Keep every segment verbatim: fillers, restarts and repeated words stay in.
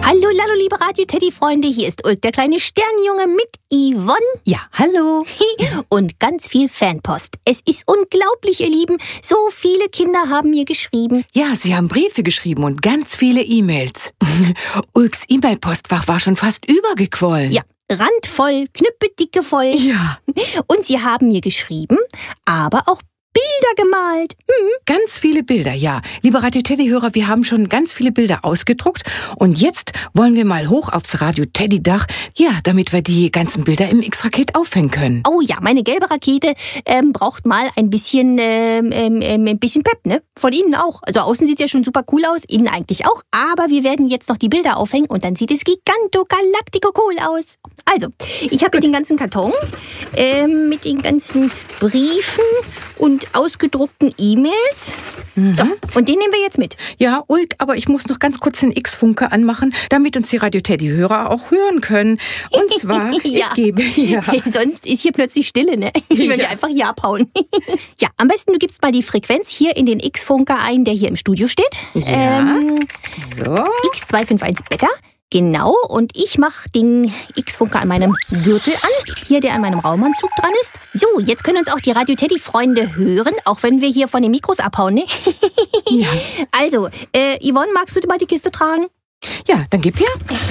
Hallo, hallo, liebe Radio-Teddy-Freunde, hier ist Ulk, der kleine Sternjunge mit Yvonne. Ja, hallo. Und ganz viel Fanpost. Es ist unglaublich, ihr Lieben. So viele Kinder haben mir geschrieben. Ja, sie haben Briefe geschrieben und ganz viele E-Mails. Ulks E-Mail-Postfach war schon fast übergequollen. Ja, randvoll, knüppeldicke voll. Ja. Und sie haben mir geschrieben, aber auch Bilder gemalt. Hm. Ganz viele Bilder, ja. Liebe Radio-Teddy-Hörer, wir haben schon ganz viele Bilder ausgedruckt. Und jetzt wollen wir mal hoch aufs Radio-Teddy-Dach, ja, damit wir die ganzen Bilder im X-Raket aufhängen können. Oh ja, meine gelbe Rakete ähm, braucht mal ein bisschen, ähm, ähm, ein bisschen Pep, ne? Von innen auch. Also außen sieht ja schon super cool aus, innen eigentlich auch. Aber wir werden jetzt noch die Bilder aufhängen und dann sieht es giganto-galactico cool aus. Also, ich habe hier den ganzen Karton ähm, mit den ganzen Briefen und ausgedruckten E-Mails. Mhm. So, und den nehmen wir jetzt mit. Ja, Ulk, aber ich muss noch ganz kurz den X-Funke anmachen, damit uns die Radio-Teddy-Hörer auch hören können. Und zwar, ja. ich gebe ja. Sonst ist hier plötzlich Stille, ne? Wenn ja. wir einfach hier abhauen. Ja, am besten du gibst mal die Frequenz hier in den X-Funker ein, der hier im Studio steht. Ja. Ähm, so. X zwei fünf eins Beta. Genau, und ich mache den X-Funker an meinem Gürtel an, hier der an meinem Raumanzug dran ist. So, jetzt können uns auch die Radio-Teddy-Freunde hören, auch wenn wir hier von den Mikros abhauen, ne? Ja. Also, äh, Yvonne, magst du mal die Kiste tragen? Ja, dann gib her.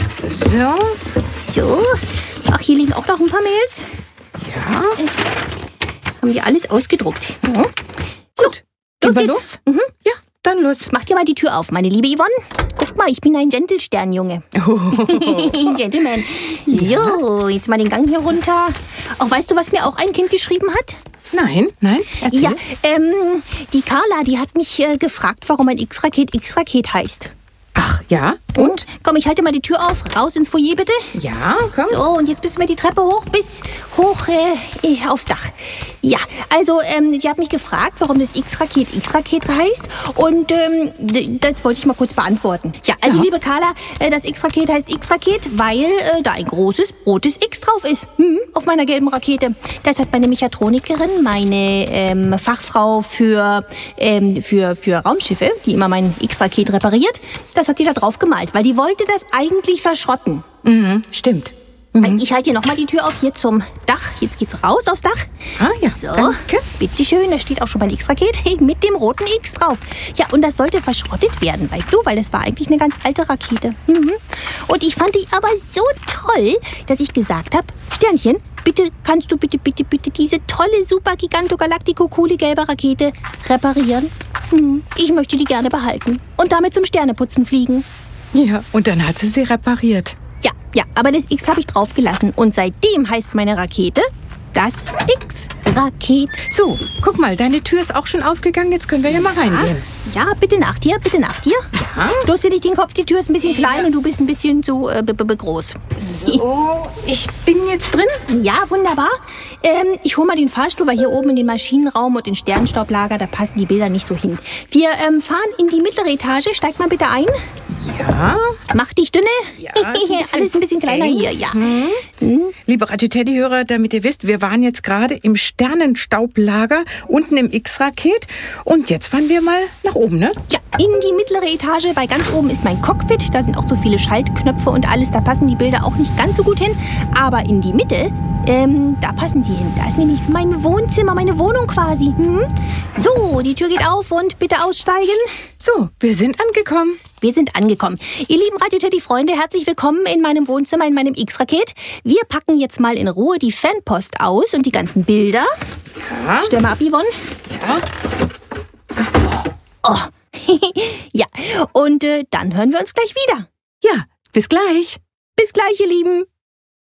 So. So. Ach, hier liegen auch noch ein paar Mails. Ja. Haben die alles ausgedruckt. Mhm. So, Gut. los Gehen wir geht's. los? Mhm. Ja, dann los. Mach dir mal die Tür auf, meine liebe Yvonne. Guck mal, ich bin ein Gentle-Sternjunge. Oh. Gentleman. So, jetzt mal den Gang hier runter. Auch weißt du, was mir auch ein Kind geschrieben hat? Nein, nein, erzähl. Ja, ähm, die Carla, die hat mich äh, gefragt, warum ein X-Raket X-Raket heißt. Ach, ja, Und? Komm, ich halte mal die Tür auf. Raus ins Foyer, bitte. Ja, komm. So, und jetzt müssen wir die Treppe hoch bis hoch äh, aufs Dach. Ja, also, ähm, sie hat mich gefragt, warum das X-Raket X-Raket heißt. Und ähm, d- das wollte ich mal kurz beantworten. Ja, also, Ja. liebe Carla, äh, das X-Raket heißt X-Raket, weil äh, da ein großes rotes X drauf ist. Mhm, auf meiner gelben Rakete. Das hat meine Mechatronikerin, meine ähm, Fachfrau für, ähm, für, für Raumschiffe, die immer mein X-Raket repariert, das hat die da drauf gemalt, weil die wollte das eigentlich verschrotten. Mhm, stimmt. Mhm. Ich halte hier nochmal die Tür auf, hier zum Dach. Jetzt geht's raus aufs Dach. Ah ja, So, danke. bitteschön, da steht auch schon mein X-Raket mit dem roten X drauf. Ja, und das sollte verschrottet werden, weißt du, weil das war eigentlich eine ganz alte Rakete. Mhm. Und ich fand die aber so toll, dass ich gesagt habe, Sternchen, bitte, kannst du bitte, bitte, bitte diese tolle, super, giganto-galactico, coole gelbe Rakete reparieren? Mhm. Ich möchte die gerne behalten und damit zum Sterneputzen fliegen. Ja, und dann hat sie sie repariert. Ja, ja, aber das X habe ich draufgelassen. Und seitdem heißt meine Rakete das X-Raket. So, guck mal, deine Tür ist auch schon aufgegangen. Jetzt können wir ja mal reingehen. Ja, bitte nach dir, bitte nach dir. Ja. Stoß dir nicht den Kopf, die Tür ist ein bisschen klein und du bist ein bisschen zu äh, b- b- groß. So, ich bin jetzt drin. Ja, wunderbar. Ähm, ich hole mal den Fahrstuhl, weil hier oben in den Maschinenraum und den Sternstaublager, da passen die Bilder nicht so hin. Wir ähm, fahren in die mittlere Etage. Steig mal bitte ein. Ja. Mach dich dünne. Ja, ist ein bisschen Alles ein bisschen kleiner eng. hier, ja. Mhm. Liebe Radio-Teddy-Hörer, damit ihr wisst, wir waren jetzt gerade im Sternenstaublager, unten im X-Raket. Und jetzt fahren wir mal nach oben, ne? Ja, in die mittlere Etage, weil ganz oben ist mein Cockpit. Da sind auch so viele Schaltknöpfe und alles. Da passen die Bilder auch nicht ganz so gut hin. Aber in die Mitte, ähm, da passen sie hin. Da ist nämlich mein Wohnzimmer, meine Wohnung quasi. Mhm. So, die Tür geht auf und bitte aussteigen. So, wir sind angekommen. Wir sind angekommen. Ihr lieben Radio-Teddy-Freunde, herzlich willkommen in meinem Wohnzimmer, in meinem X-Raket. Wir packen jetzt mal in Ruhe die Fanpost aus und die ganzen Bilder. Ja. Stell mal ab, Yvonne. Ja. Oh, ja, und äh, dann hören wir uns gleich wieder. Ja, bis gleich. Bis gleich, ihr Lieben.